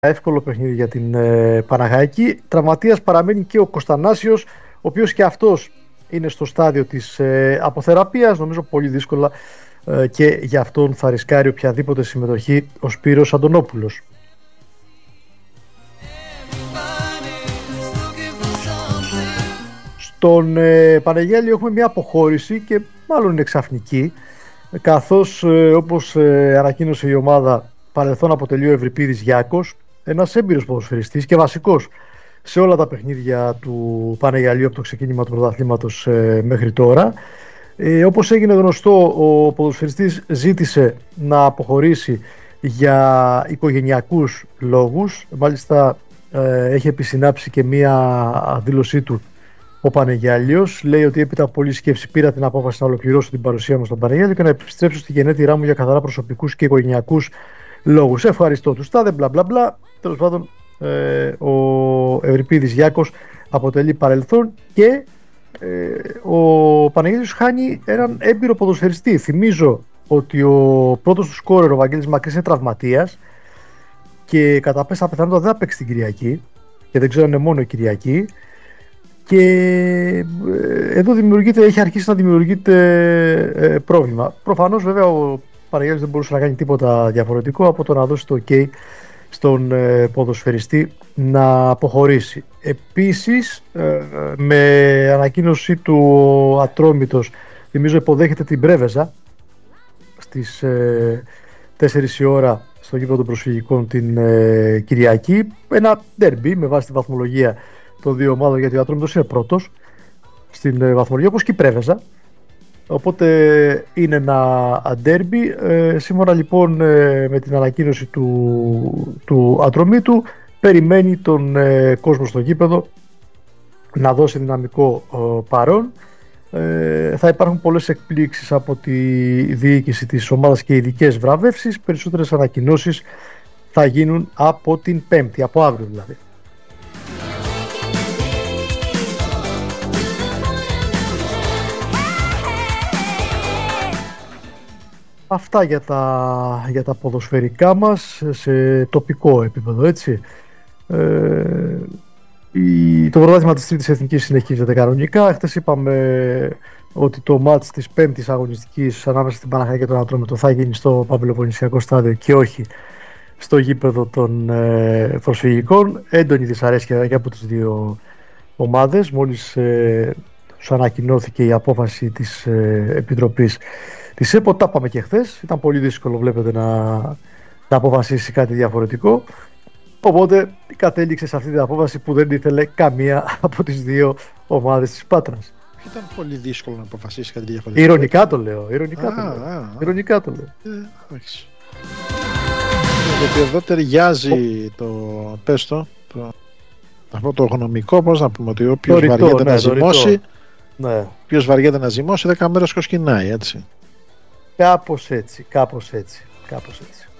εύκολο παιχνίδι για την Παναχαϊκή. Τραυματίας παραμένει και ο Κωνστανάσιος, ο οποίος και αυτός είναι στο στάδιο της αποθεραπείας. Νομίζω πολύ δύσκολα και για αυτόν θα ρισκάρει οποιαδήποτε συμμετοχή ο Σπύρος Αντωνόπουλος. Στον Πανεγέλιο έχουμε μια αποχώρηση και μάλλον είναι ξαφνική, καθώς όπως ανακοίνωσε η ομάδα, παρελθόν αποτελεί ο Ευρυπίδης Γιάκος, ένας έμπειρος ποδοσφαιριστής και βασικός σε όλα τα παιχνίδια του Πανεγιαλίου από το ξεκίνημα του πρωταθλήματος μέχρι τώρα. Όπως έγινε γνωστό, ο ποδοσφαιριστής ζήτησε να αποχωρήσει για οικογενειακούς λόγους. Μάλιστα έχει επισυνάψει και μία δήλωσή του ο Πανεγιάλιος. Λέει ότι έπειτα από πολλή σκέψη πήρα την απόφαση να ολοκληρώσω την παρουσία μου στον Πανεγιάλιο και να επιστρέψω στη γενέτειρά μου για καθαρά προσωπικούς και οικογενειακούς λόγους. Ευχαριστώ τους τάδε, μπλα μπλα μπλα. Τέλος πάντων, ο Ευρυπίδης Γιάκος αποτελεί παρελθόν και ο Παναγιώτης χάνει έναν έμπειρο ποδοσφαιριστή. Θυμίζω ότι ο πρώτος του σκόρερ, ο Βαγγέλης Μακρύς, είναι τραυματίας και κατά πάσα πιθανότητα δεν θα παίξει την Κυριακή και δεν ξέρω αν είναι μόνο η Κυριακή. Και εδώ έχει αρχίσει να δημιουργείται πρόβλημα. Προφανώς βέβαια ο Παναγιώτης δεν μπορούσε να κάνει τίποτα διαφορετικό από το να δώσει το OK στον ποδοσφαιριστή να αποχωρήσει. Επίσης, με ανακοίνωση του Ατρόμητος, θυμίζω υποδέχεται την Πρέβεζα στις 4 η ώρα στο γήπεδο των προσφυγικών την Κυριακή. Ένα ντέρμπι με βάση τη βαθμολογία των δύο ομάδων, γιατί ο Ατρόμητος είναι πρώτος στην βαθμολογία, όπως και η Πρέβεζα. Οπότε είναι ένα ντέρμπι. Σύμφωνα λοιπόν με την ανακοίνωση του Ατρομήτου, περιμένει τον κόσμο στο γήπεδο να δώσει δυναμικό παρόν. Θα υπάρχουν πολλές εκπλήξεις από τη διοίκηση της ομάδας και ειδικές βραβεύσεις. Περισσότερες ανακοινώσεις θα γίνουν από την Πέμπτη, από αύριο δηλαδή. Αυτά για τα ποδοσφαιρικά μας σε τοπικό επίπεδο, έτσι. Το πρωτάθλημα της Τρίτης Εθνικής συνεχίζεται κανονικά. Χθες είπαμε ότι το μάτς της πέμπτης αγωνιστικής ανάμεσα στην Παναχαϊκή και τον Ατρόμητο θα γίνει στο Παυλοποννησιακό στάδιο και όχι στο γήπεδο των προσφυγικών. Έντονη δυσαρέσκεια και από τις δύο ομάδες. Μόλις τους ανακοινώθηκε η απόφαση της Επιτροπής της ΕΠΟ, τα είπαμε και χθες. Ήταν πολύ δύσκολο, βλέπετε, να αποφασίσει κάτι διαφορετικό. Οπότε κατέληξε σε αυτή την απόφαση που δεν ήθελε καμία από τις δύο ομάδες της Πάτρας. Ήταν πολύ δύσκολο να αποφασίσει κάτι διαφορετικό. Ηρωνικά το λέω. Ηρωνικά το λέω. Γιατί εδώ ταιριάζει αυτό το γνωμικό, πώς να πούμε, ότι όποιος βαριέται να ζυμώσει, όποιος βαριέται να ζυμώσει 10 μέρες κοσκινάει, έτσι. Κάπως έτσι.